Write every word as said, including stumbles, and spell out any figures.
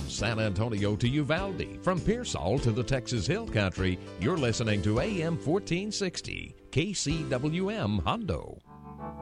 San Antonio to Uvalde, from Pearsall to the Texas Hill Country, you're listening to A M fourteen sixty, K C W M Hondo.